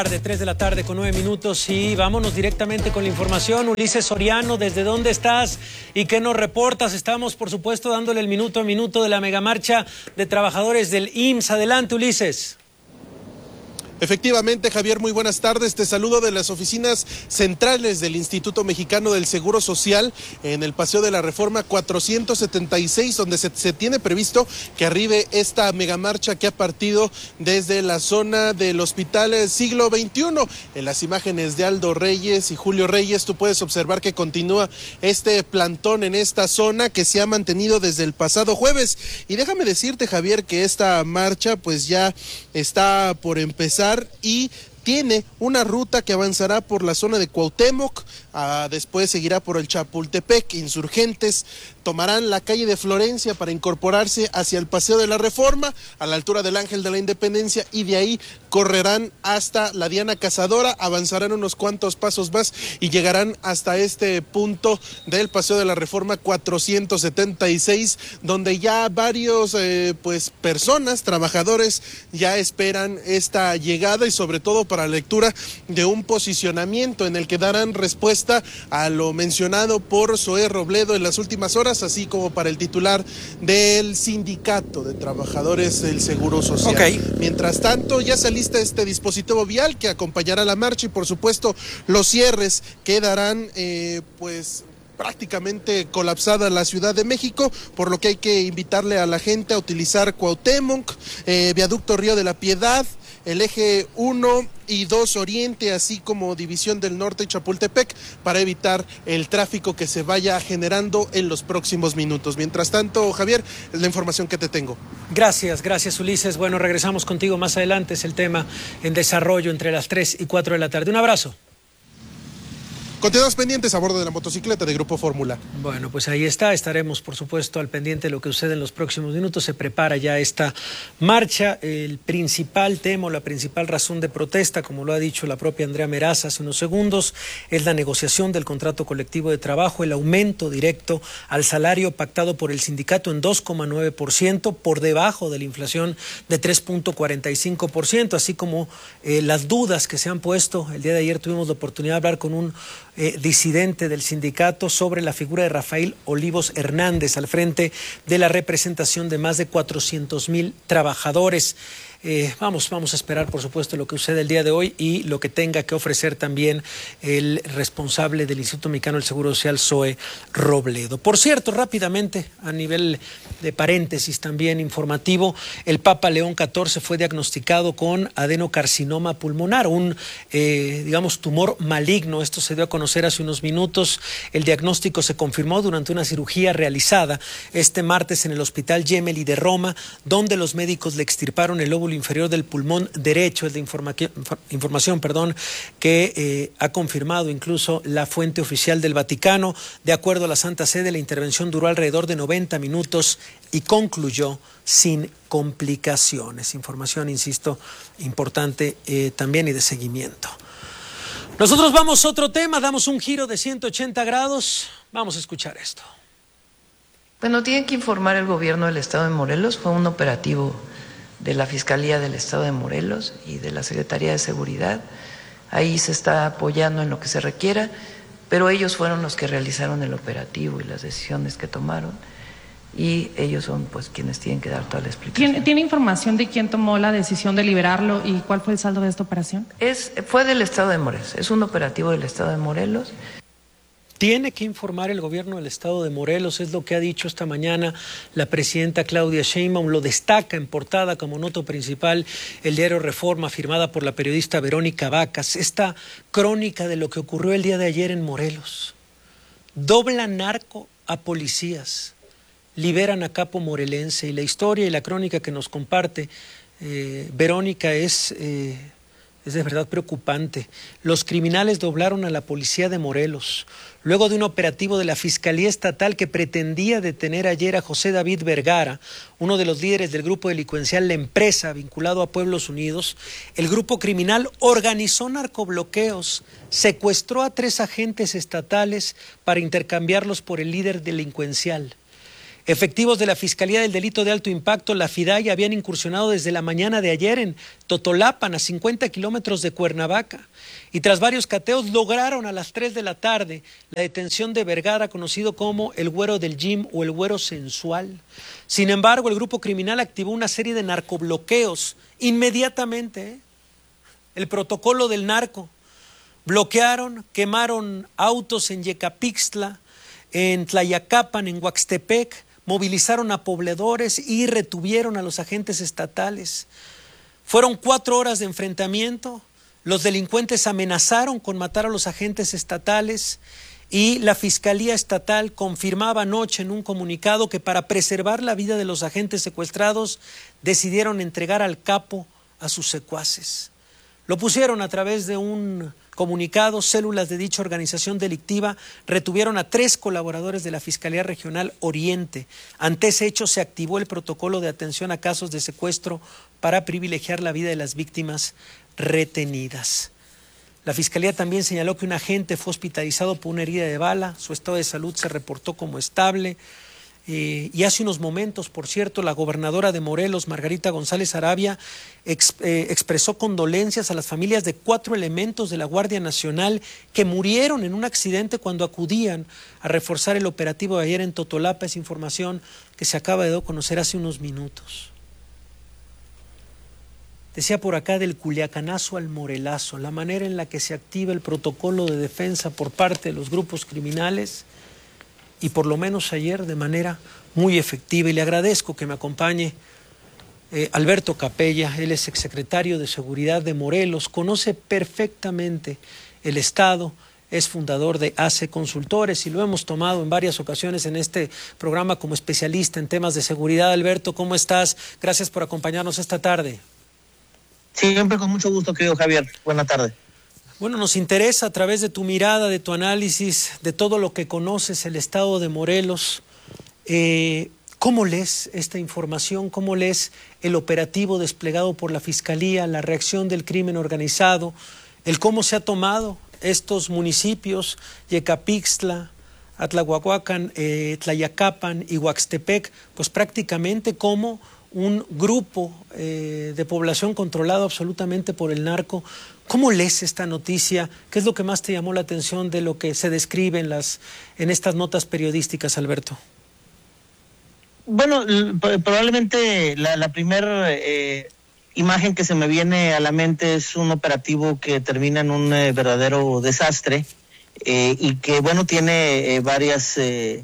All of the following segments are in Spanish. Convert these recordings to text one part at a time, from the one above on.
3 de la tarde con 9 minutos y vámonos directamente con la información. Ulises Soriano, ¿desde dónde estás y qué nos reportas? Estamos, por supuesto, dándole el minuto a minuto de la megamarcha de trabajadores del IMSS. Adelante, Ulises. Efectivamente, Javier, muy buenas tardes. Te saludo de las oficinas centrales del Instituto Mexicano del Seguro Social en el Paseo de la Reforma 476, donde se tiene previsto que arribe esta megamarcha que ha partido desde la zona del Hospital Siglo XXI. En las imágenes de Aldo Reyes y Julio Reyes, tú puedes observar que continúa este plantón en esta zona que se ha mantenido desde el pasado jueves. Y déjame decirte, Javier, que esta marcha pues ya está por empezar y tiene una ruta que avanzará por la zona de Cuauhtémoc, después seguirá por el Chapultepec, Insurgentes, tomarán la calle de Florencia para incorporarse hacia el Paseo de la Reforma, a la altura del Ángel de la Independencia, y de ahí correrán hasta la Diana Cazadora, avanzarán unos cuantos pasos más y llegarán hasta este punto del Paseo de la Reforma 476, donde ya varios personas, trabajadores, ya esperan esta llegada y sobre todo para lectura de un posicionamiento en el que darán respuesta a lo mencionado por Zoé Robledo en las últimas horas, así como para el titular del Sindicato de Trabajadores del Seguro Social. Okay. Mientras tanto, ya se alista este dispositivo vial que acompañará la marcha y por supuesto los cierres quedarán prácticamente colapsada la Ciudad de México, por lo que hay que invitarle a la gente a utilizar Cuauhtémoc, Viaducto Río de la Piedad, el eje 1 y 2 Oriente, así como División del Norte y Chapultepec, para evitar el tráfico que se vaya generando en los próximos minutos. Mientras tanto, Javier, es la información que te tengo. Gracias Ulises. Bueno, regresamos contigo más adelante, es el tema en desarrollo entre las 3 y 4 de la tarde. Un abrazo. Continuamos pendientes a bordo de la motocicleta de Grupo Fórmula. Bueno, pues ahí está, estaremos por supuesto al pendiente de lo que sucede en los próximos minutos. Se prepara ya esta marcha. El principal tema, la principal razón de protesta, como lo ha dicho la propia Andrea Meraz hace unos segundos, es la negociación del contrato colectivo de trabajo, el aumento directo al salario pactado por el sindicato en 2,9%, por debajo de la inflación de 3,45%, así como las dudas que se han puesto. El día de ayer tuvimos la oportunidad de hablar con un disidente del sindicato sobre la figura de Rafael Olivos Hernández al frente de la representación de más de 400,000 trabajadores. Vamos a esperar, por supuesto, lo que sucede el día de hoy y lo que tenga que ofrecer también el responsable del Instituto Mexicano del Seguro Social, Zoé Robledo. Por cierto, rápidamente, a nivel de paréntesis también informativo, el Papa León XIV fue diagnosticado con adenocarcinoma pulmonar, un tumor maligno. Esto se dio a conocer hace unos minutos. El diagnóstico se confirmó durante una cirugía realizada este martes en el Hospital Gemelli de Roma, donde los médicos le extirparon el lóbulo inferior del pulmón derecho. Es la información que ha confirmado incluso la fuente oficial del Vaticano. De acuerdo a la Santa Sede, la intervención duró alrededor de 90 minutos y concluyó sin complicaciones. Información, insisto, importante también y de seguimiento. Nosotros vamos a otro tema, damos un giro de 180 grados. Vamos a escuchar esto. Bueno, tiene que informar el gobierno del Estado de Morelos. Fue un operativo de la Fiscalía del Estado de Morelos y de la Secretaría de Seguridad. Ahí se está apoyando en lo que se requiera, pero ellos fueron los que realizaron el operativo y las decisiones que tomaron, y ellos son pues quienes tienen que dar toda la explicación. ¿Tiene información de quién tomó la decisión de liberarlo y cuál fue el saldo de esta operación? Fue del Estado de Morelos, es un operativo del Estado de Morelos. Tiene que informar el gobierno del Estado de Morelos, es lo que ha dicho esta mañana la presidenta Claudia Sheinbaum. Lo destaca en portada como nota principal el diario Reforma, firmada por la periodista Verónica Vacas. Esta crónica de lo que ocurrió el día de ayer en Morelos. Dobla narco a policías, liberan a capo morelense, y la historia y la crónica que nos comparte Verónica es de verdad preocupante. Los criminales doblaron a la policía de Morelos luego de un operativo de la Fiscalía Estatal que pretendía detener ayer a José David Vergara, uno de los líderes del grupo delincuencial La Empresa, vinculado a Pueblos Unidos. El grupo criminal organizó narcobloqueos, secuestró a 3 agentes estatales para intercambiarlos por el líder delincuencial. Efectivos de la Fiscalía del Delito de Alto Impacto, la FIDAI, habían incursionado desde la mañana de ayer en Totolapan, a 50 kilómetros de Cuernavaca, y tras varios cateos lograron a las 3 de la tarde la detención de Vergara, conocido como el güero del gym o el güero sensual. Sin embargo, el grupo criminal activó una serie de narcobloqueos inmediatamente, el protocolo del narco. Bloquearon, quemaron autos en Yecapixtla, en Tlayacapan, en Huaxtepec, movilizaron a pobladores y retuvieron a los agentes estatales. Fueron 4 horas de enfrentamiento, los delincuentes amenazaron con matar a los agentes estatales y la Fiscalía Estatal confirmaba anoche en un comunicado que para preservar la vida de los agentes secuestrados decidieron entregar al capo a sus secuaces. Lo pusieron a través de un comunicado. Células de dicha organización delictiva retuvieron a 3 colaboradores de la Fiscalía Regional Oriente. Ante ese hecho se activó el protocolo de atención a casos de secuestro para privilegiar la vida de las víctimas retenidas. La Fiscalía también señaló que un agente fue hospitalizado por una herida de bala. Su estado de salud se reportó como estable. Y hace unos momentos, por cierto, la gobernadora de Morelos, Margarita González Arabia, expresó condolencias a las familias de 4 elementos de la Guardia Nacional que murieron en un accidente cuando acudían a reforzar el operativo de ayer en Totolapa. Es información que se acaba de conocer hace unos minutos. Decía por acá del Culiacanazo al Morelazo, la manera en la que se activa el protocolo de defensa por parte de los grupos criminales, y por lo menos ayer de manera muy efectiva. Y le agradezco que me acompañe Alberto Capella. Él es exsecretario de Seguridad de Morelos, conoce perfectamente el Estado, es fundador de ACE Consultores y lo hemos tomado en varias ocasiones en este programa como especialista en temas de seguridad. Alberto, ¿cómo estás? Gracias por acompañarnos esta tarde. Siempre con mucho gusto, querido Javier. Buena tarde. Bueno, nos interesa a través de tu mirada, de tu análisis, de todo lo que conoces el Estado de Morelos, ¿cómo lees esta información? ¿Cómo lees el operativo desplegado por la Fiscalía, la reacción del crimen organizado, el cómo se ha tomado estos municipios, Yecapixtla, Atlahuahuacan, Tlayacapan y Huaxtepec, pues prácticamente como un grupo de población controlado absolutamente por el narco? ¿Cómo lees esta noticia? ¿Qué es lo que más te llamó la atención de lo que se describe en estas notas periodísticas, Alberto? Bueno, probablemente la primera imagen que se me viene a la mente es un operativo que termina en un verdadero desastre y que, bueno, tiene varias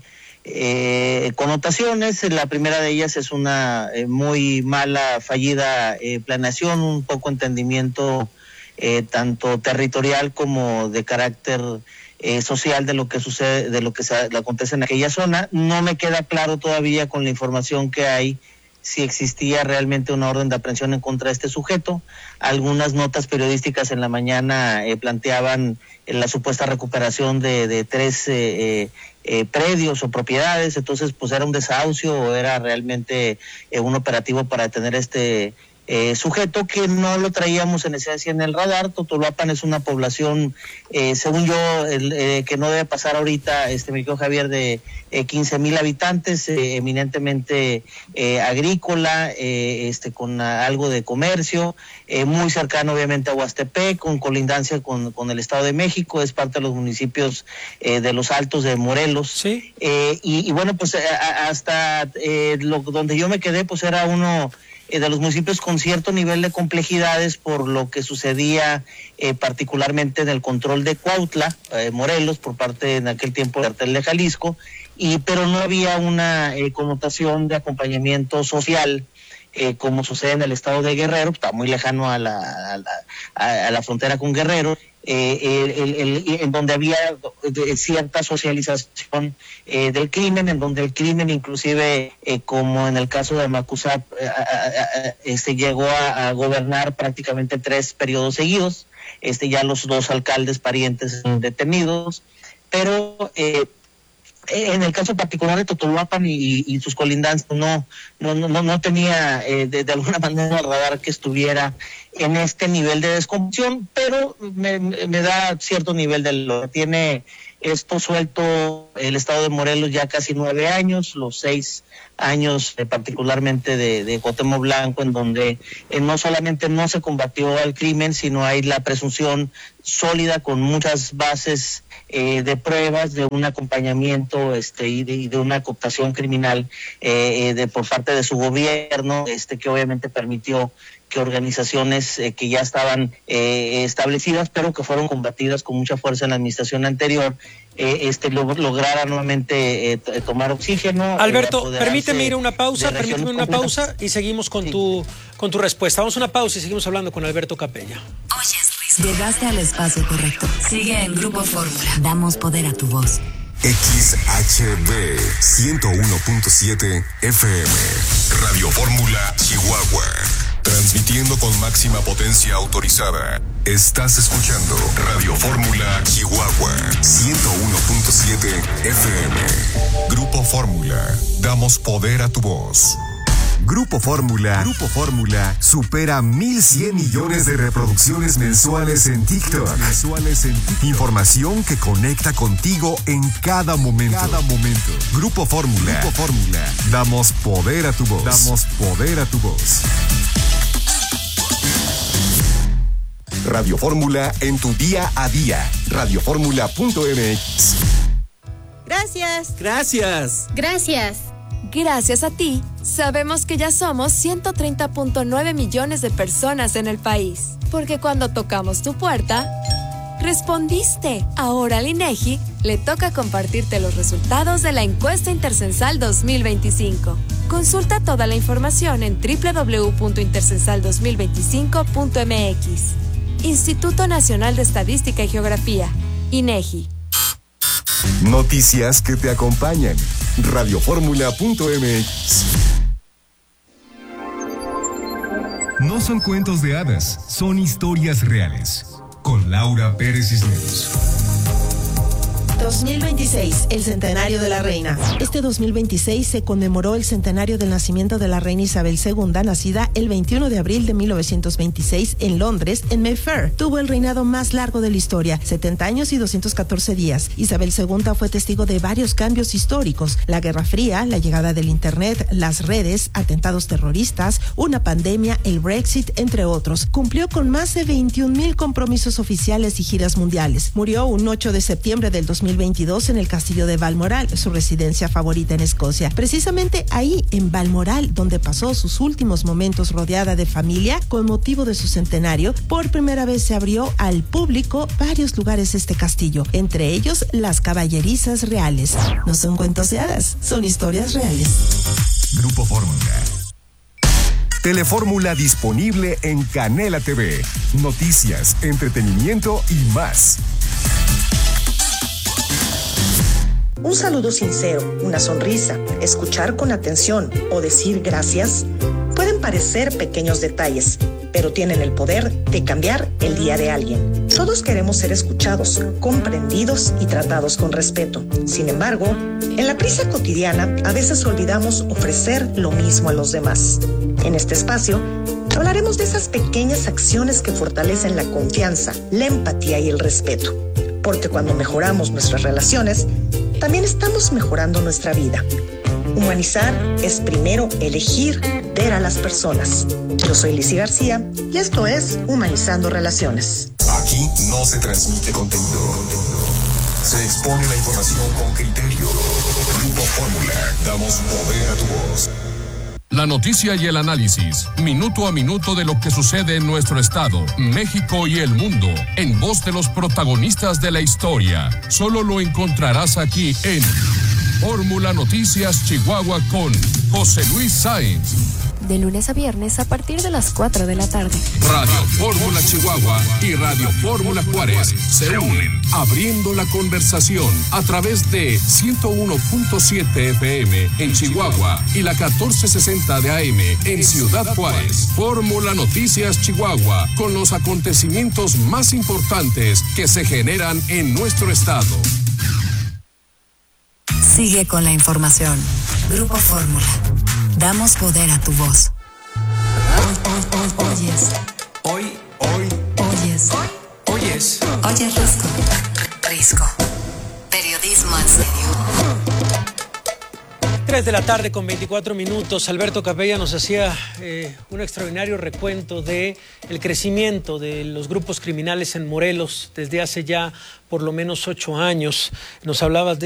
connotaciones. La primera de ellas es una muy mala, fallida planeación, un poco entendimiento tanto territorial como de carácter social de lo que sucede, de lo que acontece en aquella zona. No me queda claro todavía con la información que hay si existía realmente una orden de aprehensión en contra de este sujeto. Algunas notas periodísticas en la mañana planteaban la supuesta recuperación de 3 predios o propiedades. Entonces pues era un desahucio o era realmente un operativo para detener este sujeto que no lo traíamos en esencia en el radar. Totolapan es una población, según yo, que no debe pasar ahorita, mi querido Javier, de 15,000 habitantes, eminentemente agrícola, con algo de comercio, muy cercano obviamente a Huastepec, con colindancia con el Estado de México, es parte de los municipios de los Altos de Morelos. Sí. Y bueno, pues hasta donde yo me quedé, pues era uno de los municipios con cierto nivel de complejidades por lo que sucedía particularmente en el control de Cuautla, Morelos, por parte en aquel tiempo del Cartel de Jalisco, pero no había una connotación de acompañamiento social como sucede en el estado de Guerrero. Está muy lejano a la frontera con Guerrero, en donde había cierta socialización del crimen, en donde el crimen inclusive, como en el caso de Macusap, llegó a gobernar prácticamente 3 periodos seguidos. Ya los 2 alcaldes parientes detenidos, pero en el caso particular de Totolapan y sus colindancias no tenía de alguna manera el radar que estuviera en este nivel de descomposición, pero me da cierto nivel de lo que tiene esto suelto el estado de Morelos ya casi 9 años, los 6 años particularmente de Cuauhtémoc Blanco, en donde no solamente no se combatió al crimen, sino hay la presunción sólida con muchas bases de pruebas de un acompañamiento y de una cooptación criminal por parte de su gobierno, que obviamente permitió que organizaciones que ya estaban establecidas, pero que fueron combatidas con mucha fuerza en la administración anterior, lograra nuevamente tomar oxígeno. Alberto, permíteme ir a una pausa, y seguimos con tu respuesta. Vamos a una pausa y seguimos hablando con Alberto Capella. Llegaste al espacio correcto. Sigue en Grupo Fórmula. Damos poder a tu voz. XHB 101.7 FM. Radio Fórmula Chihuahua. Transmitiendo con máxima potencia autorizada. Estás escuchando Radio Fórmula Chihuahua 101.7 FM. Grupo Fórmula. Damos poder a tu voz. Grupo Fórmula supera 1,100 millones de reproducciones mensuales en TikTok. Información que conecta contigo en cada momento. Grupo Fórmula. Damos poder a tu voz. Radio Fórmula en tu día a día. Radioformula.mx. Gracias a ti, sabemos que ya somos 130.9 millones de personas en el país. Porque cuando tocamos tu puerta, respondiste. Ahora al INEGI le toca compartirte los resultados de la encuesta Intercensal 2025. Consulta toda la información en www.intercensal2025.mx. Instituto Nacional de Estadística y Geografía, INEGI. Noticias que te acompañan. Radioformula.mx. No son cuentos de hadas, son historias reales. Con Laura Pérez Cisneros. 2026, el centenario de la reina. Este 2026 se conmemoró el centenario del nacimiento de la reina Isabel II, nacida el 21 de abril de 1926 en Londres, en Mayfair. Tuvo el reinado más largo de la historia, 70 años y 214 días. Isabel II fue testigo de varios cambios históricos: la Guerra Fría, la llegada del Internet, las redes, atentados terroristas, una pandemia, el Brexit, entre otros. Cumplió con más de 21,000 compromisos oficiales y giras mundiales. Murió un 8 de septiembre del 2022 en el castillo de Balmoral, su residencia favorita en Escocia. Precisamente ahí, en Balmoral, donde pasó sus últimos momentos rodeada de familia, con motivo de su centenario, por primera vez se abrió al público varios lugares este castillo, entre ellos las caballerizas reales. No son cuentos de hadas, son historias reales. Grupo Fórmula. Telefórmula disponible en Canela TV. Noticias, entretenimiento y más. Un saludo sincero, una sonrisa, escuchar con atención o decir gracias pueden parecer pequeños detalles, pero tienen el poder de cambiar el día de alguien. Todos queremos ser escuchados, comprendidos y tratados con respeto. Sin embargo, en la prisa cotidiana a veces olvidamos ofrecer lo mismo a los demás. En este espacio hablaremos de esas pequeñas acciones que fortalecen la confianza, la empatía y el respeto. Porque cuando mejoramos nuestras relaciones, también estamos mejorando nuestra vida. Humanizar es primero elegir ver a las personas. Yo soy Lizzy García y esto es Humanizando Relaciones. Aquí no se transmite contenido. Se expone la información con criterio. Grupo Fórmula. Damos poder a tu voz. La noticia y el análisis, minuto a minuto de lo que sucede en nuestro estado, México y el mundo, en voz de los protagonistas de la historia. Solo lo encontrarás aquí en Fórmula Noticias Chihuahua con José Luis Sáenz. De lunes a viernes a partir de las 4 de la tarde. Radio Fórmula Chihuahua y Radio Fórmula Juárez se unen, abriendo la conversación a través de 101.7 FM en Chihuahua y la 1460 de AM en Ciudad Juárez. Fórmula Noticias Chihuahua, con los acontecimientos más importantes que se generan en nuestro estado. Sigue con la información. Grupo Fórmula. Damos poder a tu voz. Oyes. Oyes. Risco. 3 de la tarde con 24 minutos. Alberto Capella nos hacía un extraordinario recuento de el crecimiento de los grupos criminales en Morelos desde hace ya por lo menos 8 años. Nos hablabas de